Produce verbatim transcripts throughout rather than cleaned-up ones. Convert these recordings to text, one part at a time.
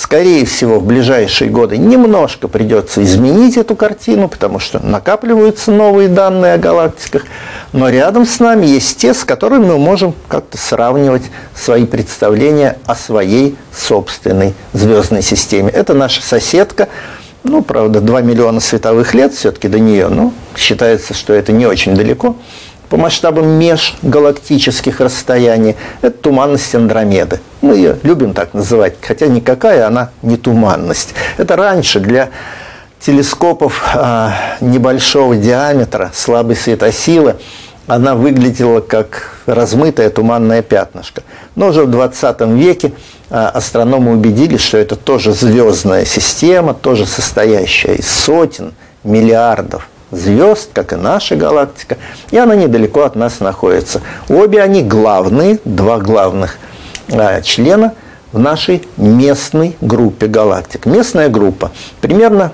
Скорее всего, в ближайшие годы немножко придется изменить эту картину, потому что накапливаются новые данные о галактиках. Но рядом с нами есть те, с которыми мы можем как-то сравнивать свои представления о своей собственной звездной системе. Это наша соседка. Ну, правда, два миллиона световых лет все-таки до нее. Но считается, что это не очень далеко. По масштабам межгалактических расстояний это туманность Андромеды. Мы ее любим так называть, хотя никакая она не туманность. Это раньше для телескопов а, небольшого диаметра, слабой светосилы, она выглядела как размытое туманное пятнышко. Но уже в двадцатом веке а, астрономы убедились, что это тоже звездная система, тоже состоящая из сотен, миллиардов звезд, как и наша галактика, и она недалеко от нас находится. Обе они главные, два главных а, члена в нашей местной группе галактик. Местная группа примерно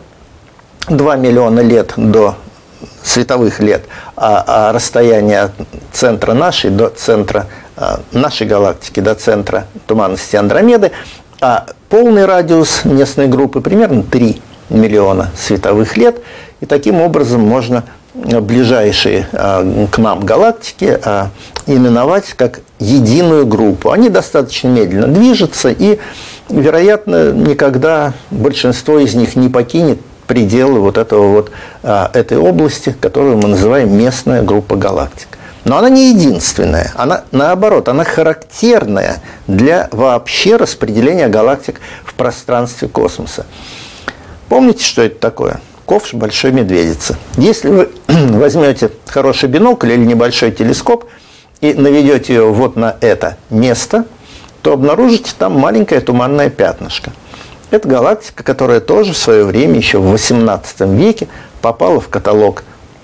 два миллиона лет до световых лет, а, а расстояние от центра нашей до центра а, нашей галактики до центра туманности Андромеды, а полный радиус местной группы примерно три миллиона световых лет. И таким образом можно ближайшие а, к нам галактики а, именовать как единую группу. Они достаточно медленно движутся, и, вероятно, никогда большинство из них не покинет пределы вот этого вот, а, этой области, которую мы называем местная группа галактик. Но она не единственная, она, наоборот, она характерная для вообще распределения галактик в пространстве космоса. Помните, что это такое? Ковш большой медведицы. Если вы возьмете хороший бинокль или небольшой телескоп и наведете ее вот на это место, то обнаружите там маленькое туманное пятнышко. Это галактика, которая тоже в свое время, еще в восемнадцатом веке, попала в каталог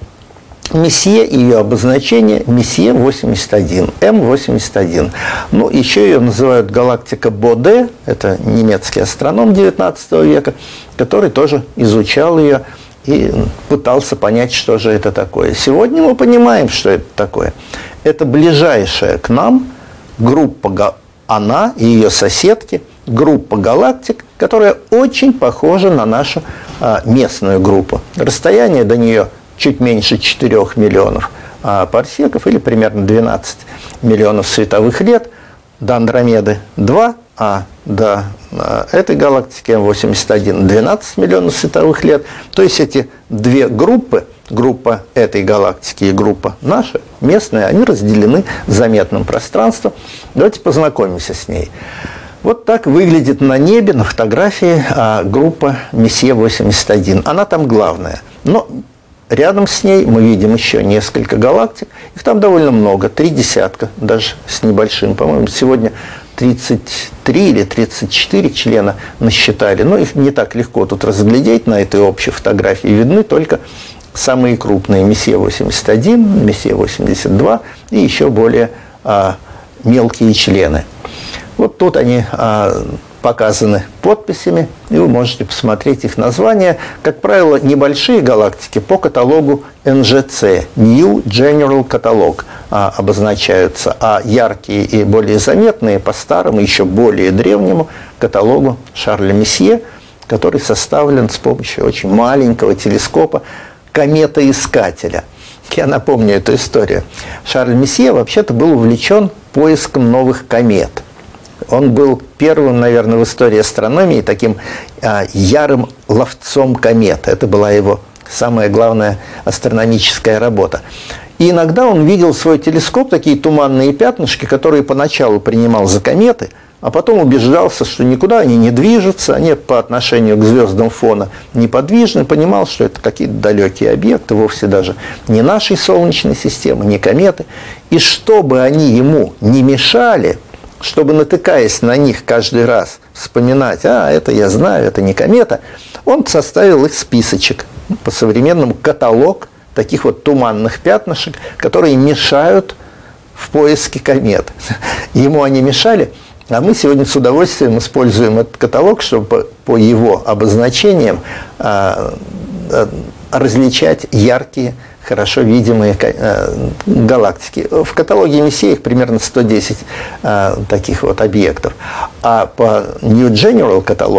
Мессье, и ее обозначение Мессье восемьдесят один, М восемьдесят один. Ну, еще ее называют галактика Боде, это немецкий астроном девятнадцатого века, который тоже изучал ее и пытался понять, что же это такое. Сегодня мы понимаем, что это такое. Это ближайшая к нам группа, она и ее соседки, группа галактик, которая очень похожа на нашу а, местную группу. Расстояние до нее чуть меньше четырёх миллионов а, парсеков, или примерно двенадцать миллионов световых лет. До Андромеды два, а до а, этой галактики М восемьдесят один двенадцать миллионов световых лет. То есть эти две группы, группа этой галактики и группа наша, местная, они разделены заметным пространством. Давайте познакомимся с ней. Вот так выглядит на небе, на фотографии а, группа Мессье восемьдесят один. Она там главная. Но рядом с ней мы видим еще несколько галактик. Их там довольно много, три десятка, даже с небольшим. По-моему, сегодня тридцать три или тридцать четыре члена насчитали. Но их не так легко тут разглядеть на этой общей фотографии. Видны только самые крупные: Мессье восемьдесят один, Мессье восемьдесят два и еще более а, мелкие члены. Вот тут они а, показаны подписями, и вы можете посмотреть их названия. Как правило, небольшие галактики по каталогу Эн Джи Си, New General Catalog, а, обозначаются, а яркие и более заметные по старому, еще более древнему каталогу Шарля Мессье, который составлен с помощью очень маленького телескопа кометоискателя. Я напомню эту историю. Шарль Мессье вообще-то был увлечен поиском новых комет. Он был первым, наверное, в истории астрономии таким а, ярым ловцом комет. Это была его самая главная астрономическая работа. И иногда он видел в свой телескоп такие туманные пятнышки, которые поначалу принимал за кометы, а потом убеждался, что никуда они не движутся, они по отношению к звездам фона неподвижны, понимал, что это какие-то далекие объекты, вовсе даже не нашей Солнечной системы, не кометы. И чтобы они ему не мешали, чтобы, натыкаясь на них каждый раз, вспоминать: а, это я знаю, это не комета, он составил их списочек, по-современному каталог таких вот туманных пятнышек, которые мешают в поиске комет. Ему они мешали, а мы сегодня с удовольствием используем этот каталог, чтобы по его обозначениям а, а, различать яркие, хорошо видимые э, галактики. В каталоге Мессье их примерно сто десять э, таких вот объектов. А по New General каталогу